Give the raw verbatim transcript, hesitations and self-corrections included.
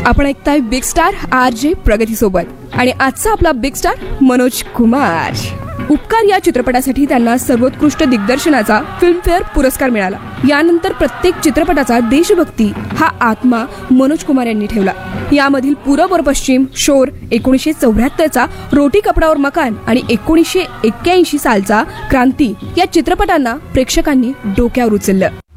आपण ऐकताय big star R J प्रगती सोबत आणि आजचा आपला बिग स्टार मनोज कुमार. उपकार या चित्रपटासाठी त्यांना सर्वोत्कृष्ट दिग्दर्शनाचा फिल्मफेअर पुरस्कार मिळाला. यानंतर प्रत्येक चित्रपटाचा देशभक्ती हा आत्मा मनोज कुमार यांनी ठेवला. यामधील पूरब और पश्चिम, शोर, एकोणीसशे चौऱ्याहत्तरचा रोटी कपडा और मकान आणि एकोणीसशे एक्क्याऐंशी सालचा क्रांती या चित्रपटांना प्रेक्षकांनी डोक्यावर उचललं.